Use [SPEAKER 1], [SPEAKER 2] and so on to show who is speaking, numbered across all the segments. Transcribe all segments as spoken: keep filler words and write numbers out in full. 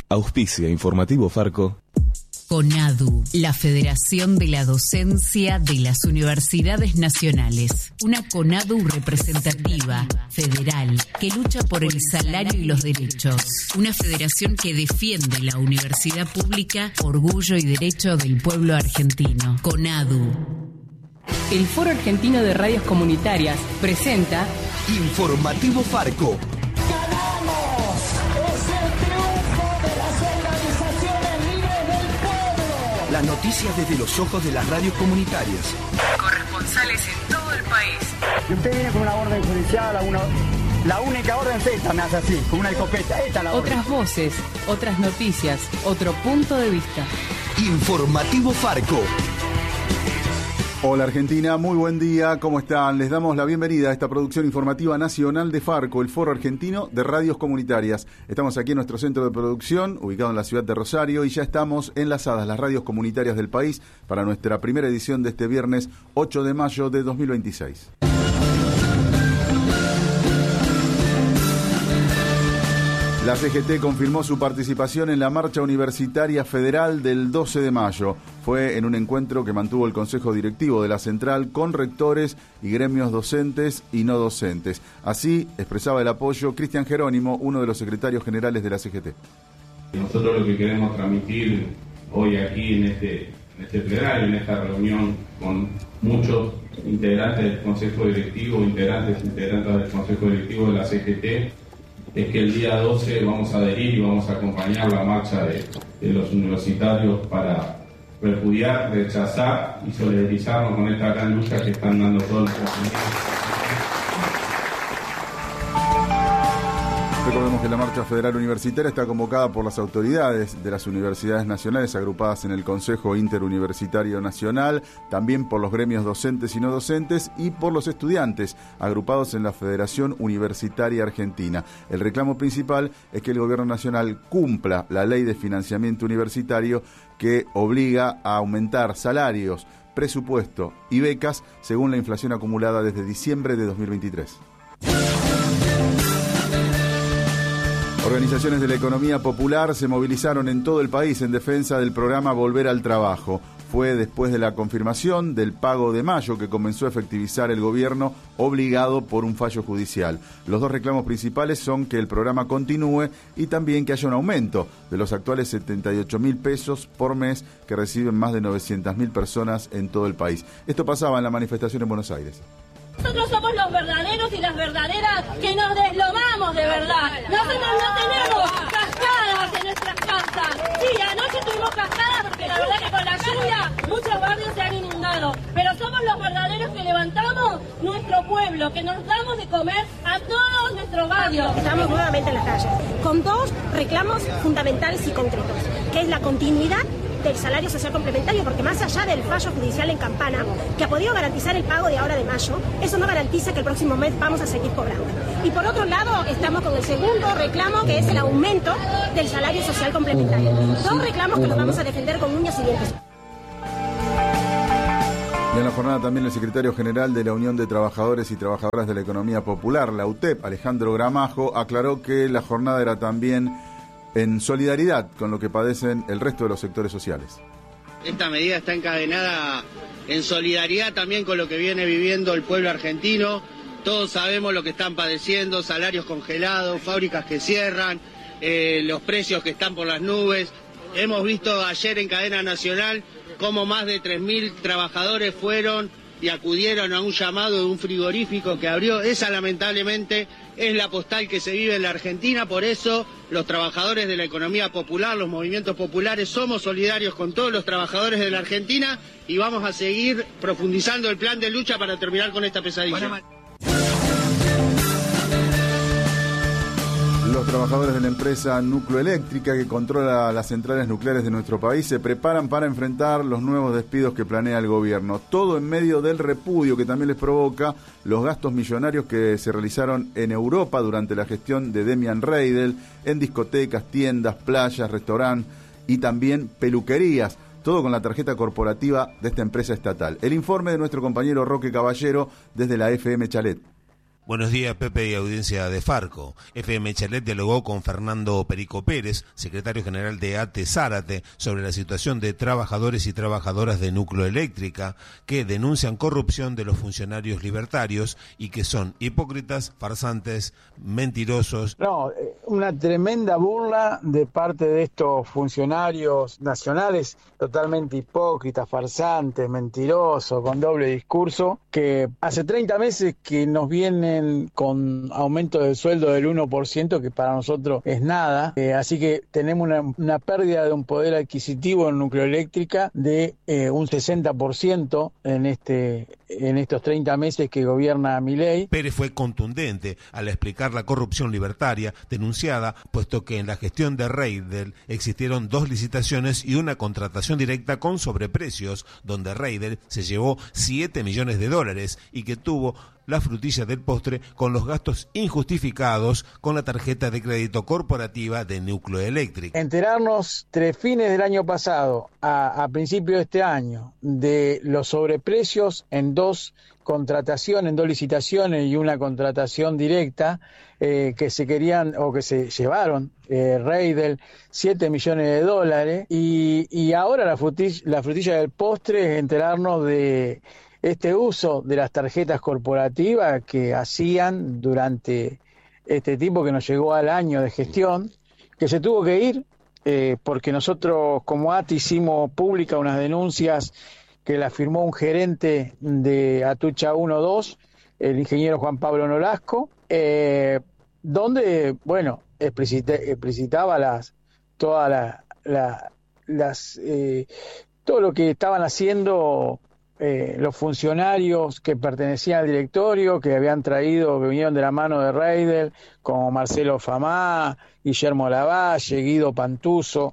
[SPEAKER 1] Auspicia Informativo Farco.
[SPEAKER 2] CONADU, la Federación de la Docencia de las Universidades Nacionales. Una CONADU representativa, federal, que lucha por el salario y los derechos. Una federación que defiende la universidad pública, orgullo y derecho del pueblo argentino. CONADU.
[SPEAKER 3] El Foro Argentino de Radios Comunitarias presenta
[SPEAKER 4] Informativo Farco. Las noticias desde los ojos de las radios comunitarias.
[SPEAKER 3] Corresponsales en todo el país.
[SPEAKER 5] Y usted viene con una orden judicial, una, la única orden es esta, me hace así, con una escopeta. Esta es la orden.
[SPEAKER 3] Otras voces, otras noticias, otro punto de vista.
[SPEAKER 4] Informativo Farco.
[SPEAKER 6] Hola Argentina, muy buen día, ¿cómo están? Les damos la bienvenida a esta producción informativa nacional de Farco, el Foro Argentino de Radios Comunitarias. Estamos aquí en nuestro centro de producción, ubicado en la ciudad de Rosario, y ya estamos enlazadas las radios comunitarias del país para nuestra primera edición de este viernes ocho de mayo de dos mil veintiséis. La C G T confirmó su participación en la Marcha Universitaria Federal del doce de mayo. Fue en un encuentro que mantuvo el Consejo Directivo de la Central con rectores y gremios docentes y no docentes. Así expresaba el apoyo Cristian Jerónimo, uno de los secretarios generales de la C G T.
[SPEAKER 7] Nosotros lo que queremos transmitir hoy aquí en este, en este plenario, en esta reunión con muchos integrantes del Consejo Directivo, integrantes e integrantes del Consejo Directivo de la C G T, es que el día doce vamos a adherir y vamos a acompañar la marcha de, de los universitarios para repudiar, rechazar y solidarizarnos con esta gran lucha que están dando todos los compañeros.
[SPEAKER 6] Recordemos que la Marcha Federal Universitaria está convocada por las autoridades de las universidades nacionales agrupadas en el Consejo Interuniversitario Nacional, también por los gremios docentes y no docentes y por los estudiantes agrupados en la Federación Universitaria Argentina. El reclamo principal es que el Gobierno Nacional cumpla la Ley de Financiamiento Universitario que obliga a aumentar salarios, presupuesto y becas según la inflación acumulada desde diciembre de dos mil veintitrés. Organizaciones de la economía popular se movilizaron en todo el país en defensa del programa Volver al Trabajo. Fue después de la confirmación del pago de mayo que comenzó a efectivizar el gobierno obligado por un fallo judicial. Los dos reclamos principales son que el programa continúe y también que haya un aumento de los actuales setenta y ocho mil pesos por mes que reciben más de novecientas mil personas en todo el país. Esto pasaba en la manifestación en Buenos Aires.
[SPEAKER 8] Nosotros somos los verdaderos y las verdaderas que nos deslomamos de verdad. Nosotros no tenemos cascadas en nuestras casas. Sí, anoche tuvimos cascadas porque la verdad que con la lluvia muchos barrios se han inundado. Pero somos los verdaderos que levantamos nuestro pueblo, que nos damos de comer a todos nuestros barrios.
[SPEAKER 9] Estamos nuevamente en las calles con dos reclamos fundamentales y concretos, que es la continuidad del salario social complementario, porque más allá del fallo judicial en Campana, que ha podido garantizar el pago de ahora de mayo, eso no garantiza que el próximo mes vamos a seguir cobrando. Y por otro lado, estamos con el segundo reclamo, que es el aumento del salario social complementario. Dos reclamos que los vamos a defender con uñas y dientes.
[SPEAKER 6] Y en la jornada también el secretario general de la Unión de Trabajadores y Trabajadoras de la Economía Popular, la U T E P, Alejandro Gramajo, aclaró que la jornada era también en solidaridad con lo que padecen el resto de los sectores sociales.
[SPEAKER 10] Esta medida está encadenada en solidaridad también con lo que viene viviendo el pueblo argentino. Todos sabemos lo que están padeciendo, salarios congelados, fábricas que cierran, eh, los precios que están por las nubes. Hemos visto ayer en cadena nacional cómo más de tres mil trabajadores fueron y acudieron a un llamado de un frigorífico que abrió. Esa lamentablemente es la postal que se vive en la Argentina. Por eso los trabajadores de la economía popular, los movimientos populares, somos solidarios con todos los trabajadores de la Argentina y vamos a seguir profundizando el plan de lucha para terminar con esta pesadilla.
[SPEAKER 6] Los trabajadores de la empresa Nucleoeléctrica, que controla las centrales nucleares de nuestro país, se preparan para enfrentar los nuevos despidos que planea el gobierno. Todo en medio del repudio que también les provoca los gastos millonarios que se realizaron en Europa durante la gestión de Demian Reidel, en discotecas, tiendas, playas, restaurantes y también peluquerías. Todo con la tarjeta corporativa de esta empresa estatal. El informe de nuestro compañero Roque Caballero desde la F M Chalet.
[SPEAKER 11] Buenos días, Pepe y audiencia de Farco. F M Chalet dialogó con Fernando Perico Pérez, secretario general de A T E Zárate, sobre la situación de trabajadores y trabajadoras de Nucleoeléctrica que denuncian corrupción de los funcionarios libertarios y que son hipócritas, farsantes, mentirosos.
[SPEAKER 12] No, una tremenda burla de parte de estos funcionarios nacionales, totalmente hipócritas, farsantes, mentirosos, con doble discurso, que hace treinta meses que nos vienen con aumento del sueldo del uno por ciento, que para nosotros es nada, eh, así que tenemos una, una pérdida de un poder adquisitivo en Nucleoeléctrica de eh, un sesenta por ciento en este en estos treinta meses que gobierna Milei.
[SPEAKER 11] Pérez fue contundente al explicar la corrupción libertaria denunciada, puesto que en la gestión de Reidel existieron dos licitaciones y una contratación directa con sobreprecios, donde Reidel se llevó siete millones de dólares y que tuvo la frutilla del postre con los gastos injustificados con la tarjeta de crédito corporativa de Nucleoeléctrica.
[SPEAKER 12] Enterarnos tres fines del año pasado a, a principios de este año de los sobreprecios en dos contrataciones, en dos licitaciones y una contratación directa eh, que se querían o que se llevaron eh, Reidel siete millones de dólares y, y ahora la frutilla, la frutilla del postre es enterarnos de este uso de las tarjetas corporativas que hacían durante este tiempo que nos llegó al año de gestión, que se tuvo que ir eh, porque nosotros como A T E hicimos pública unas denuncias que la firmó un gerente de Atucha uno dos, el ingeniero Juan Pablo Nolasco, eh, donde, bueno, explicita, explicitaba las, todas la, la, las, eh, todo lo que estaban haciendo Eh, los funcionarios que pertenecían al directorio, que habían traído, que vinieron de la mano de Reidel, como Marcelo Famá, Guillermo Lavalle, Guido Pantuso,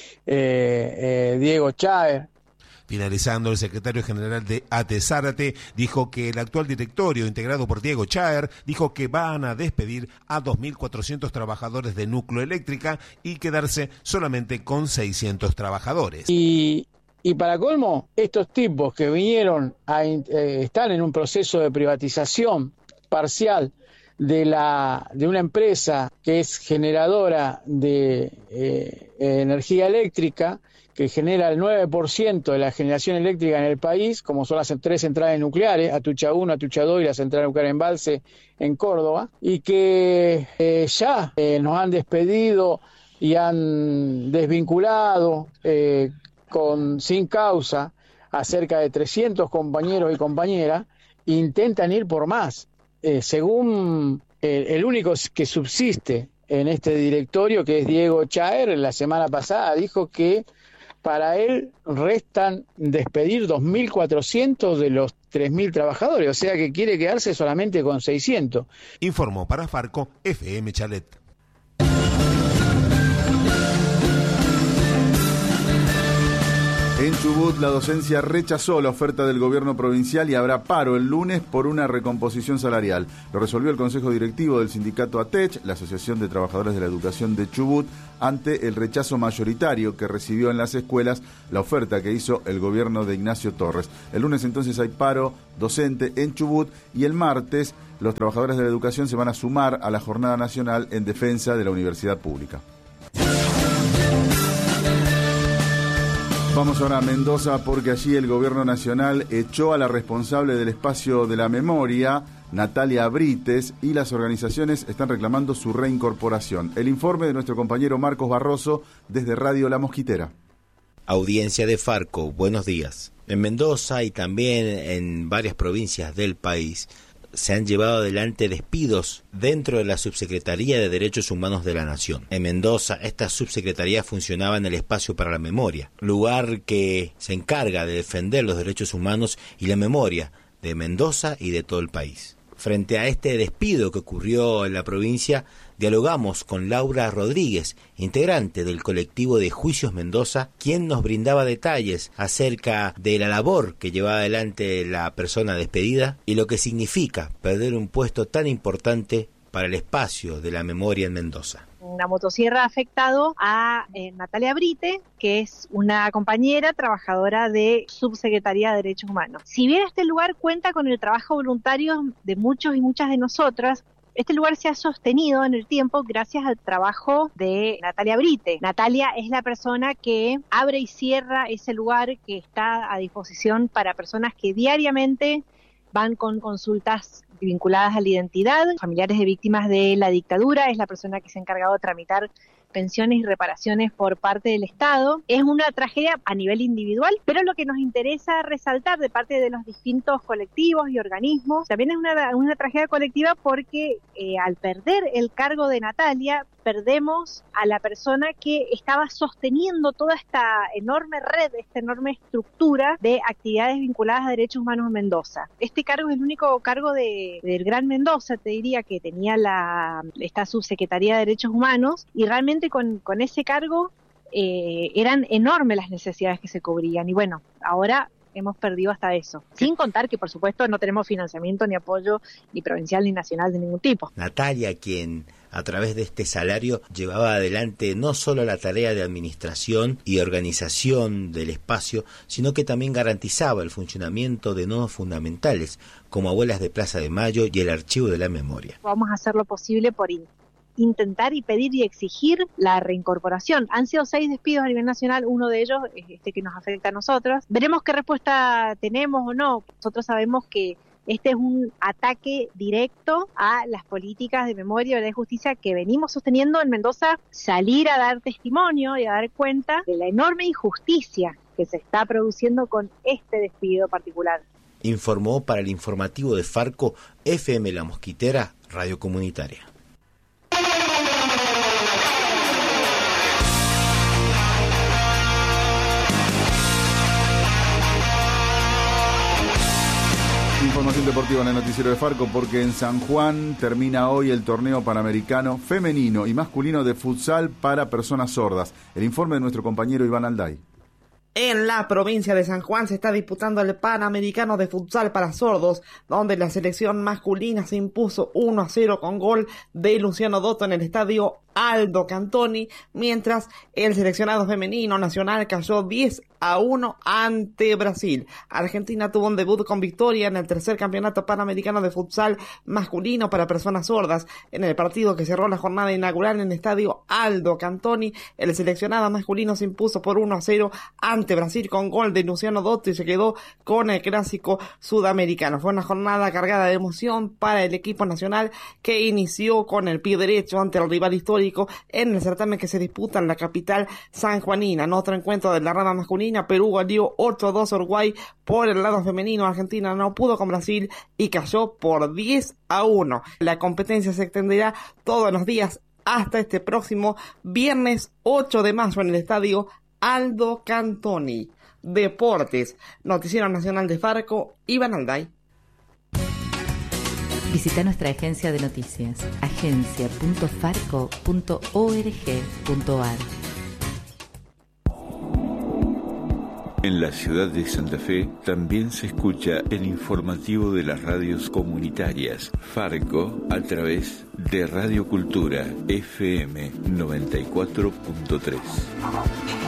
[SPEAKER 12] eh, eh, Diego Chaer.
[SPEAKER 11] Finalizando, el secretario general de A T E Zárate dijo que el actual directorio, integrado por Diego Chaer, dijo que van a despedir a dos mil cuatrocientos trabajadores de Nucleoeléctrica y quedarse solamente con seiscientos trabajadores.
[SPEAKER 12] Y Y para colmo, estos tipos que vinieron a eh, están en un proceso de privatización parcial de la de una empresa que es generadora de eh, energía eléctrica, que genera el nueve por ciento de la generación eléctrica en el país, como son las tres centrales nucleares, Atucha uno, Atucha dos y la central nuclear Embalse en Córdoba, y que eh, ya eh, nos han despedido y han desvinculado eh, con sin causa a cerca de trescientos compañeros y compañeras, intentan ir por más. Eh, según el, el único que subsiste en este directorio, que es Diego Chaer, la semana pasada dijo que para él restan despedir dos mil cuatrocientos de los tres mil trabajadores, o sea que quiere quedarse solamente con seiscientos.
[SPEAKER 11] Informó para Farco F M Chalet.
[SPEAKER 6] En Chubut, la docencia rechazó la oferta del gobierno provincial y habrá paro el lunes por una recomposición salarial. Lo resolvió el Consejo Directivo del sindicato A T E C, la Asociación de Trabajadores de la Educación de Chubut, ante el rechazo mayoritario que recibió en las escuelas la oferta que hizo el gobierno de Ignacio Torres. El lunes entonces hay paro docente en Chubut y el martes los trabajadores de la educación se van a sumar a la jornada nacional en defensa de la universidad pública. Vamos ahora a Mendoza porque allí el gobierno nacional echó a la responsable del espacio de la memoria, Natalia Brites, y las organizaciones están reclamando su reincorporación. El informe de nuestro compañero Marcos Barroso desde Radio La Mosquitera.
[SPEAKER 13] Audiencia de Farco, buenos días. En Mendoza y también en varias provincias del país se han llevado adelante despidos dentro de la Subsecretaría de Derechos Humanos de la Nación. En Mendoza, esta subsecretaría funcionaba en el espacio para la memoria, lugar que se encarga de defender los derechos humanos y la memoria de Mendoza y de todo el país. Frente a este despido que ocurrió en la provincia, dialogamos con Laura Rodríguez, integrante del colectivo de Juicios Mendoza, quien nos brindaba detalles acerca de la labor que llevaba adelante la persona despedida y lo que significa perder un puesto tan importante para el espacio de la memoria en Mendoza.
[SPEAKER 14] una motosierra ha afectado a eh, Natalia Brite, que es una compañera trabajadora de Subsecretaría de Derechos Humanos. Si bien este lugar cuenta con el trabajo voluntario de muchos y muchas de nosotras, este lugar se ha sostenido en el tiempo gracias al trabajo de Natalia Brite. Natalia es la persona que abre y cierra ese lugar que está a disposición para personas que diariamente van con consultas vinculadas a la identidad, familiares de víctimas de la dictadura. Es la persona que se ha encargado de tramitar pensiones y reparaciones por parte del Estado. Es una tragedia a nivel individual, pero lo que nos interesa resaltar de parte de los distintos colectivos y organismos, también es una, una tragedia colectiva porque eh, al perder el cargo de Natalia, perdemos a la persona que estaba sosteniendo toda esta enorme red, esta enorme estructura de actividades vinculadas a derechos humanos en Mendoza. Este cargo es el único cargo de, del Gran Mendoza, te diría, que tenía la esta Subsecretaría de Derechos Humanos, y realmente con, con ese cargo eh, eran enormes las necesidades que se cubrían. Y bueno, ahora hemos perdido hasta eso. Sin contar que, por supuesto, no tenemos financiamiento ni apoyo ni provincial ni nacional de ningún tipo.
[SPEAKER 13] Natalia, quien a través de este salario llevaba adelante no solo la tarea de administración y organización del espacio, sino que también garantizaba el funcionamiento de nodos fundamentales, como Abuelas de Plaza de Mayo y el Archivo de la Memoria.
[SPEAKER 14] Vamos a hacer lo posible por in- intentar y pedir y exigir la reincorporación. Han sido seis despidos a nivel nacional, uno de ellos es este que nos afecta a nosotros. Veremos qué respuesta tenemos o no. Nosotros sabemos que este es un ataque directo a las políticas de memoria y de justicia que venimos sosteniendo en Mendoza. Salir a dar testimonio y a dar cuenta de la enorme injusticia que se está produciendo con este despido particular.
[SPEAKER 13] Informó para el informativo de Farco, F M La Mosquitera, Radio Comunitaria.
[SPEAKER 6] Información deportiva en el noticiero de Farco, porque en San Juan termina hoy el torneo panamericano femenino y masculino de futsal para personas sordas. El informe de nuestro compañero Iván Alday.
[SPEAKER 15] En la provincia de San Juan se está disputando el Panamericano de Futsal para Sordos, donde la selección masculina se impuso uno a cero con gol de Luciano Dotto en el estadio Aldo Cantoni, mientras el seleccionado femenino nacional cayó diez a uno ante Brasil. Argentina tuvo un debut con victoria en el tercer campeonato panamericano de futsal masculino para personas sordas. En el partido que cerró la jornada inaugural en el estadio Aldo Cantoni, el seleccionado masculino se impuso por uno a cero ante Brasil con gol de Luciano Dotto y se quedó con el clásico sudamericano. Fue una jornada cargada de emoción para el equipo nacional, que inició con el pie derecho ante el rival histórico en el certamen que se disputa en la capital sanjuanina. En otro encuentro de la rama masculina, Perú goleó ocho a dos a Uruguay. Por el lado femenino, Argentina no pudo con Brasil y cayó por diez a uno. La competencia se extenderá todos los días hasta este próximo viernes ocho de mayo en el estadio Aldo Cantoni. Deportes, Noticiero Nacional de Farco, Iván Alday.
[SPEAKER 2] Visita nuestra agencia de noticias, agencia punto farco punto org punto ar.
[SPEAKER 16] En la ciudad de Santa Fe también se escucha el informativo de las radios comunitarias Farco a través de Radio Cultura F M noventa y cuatro punto tres.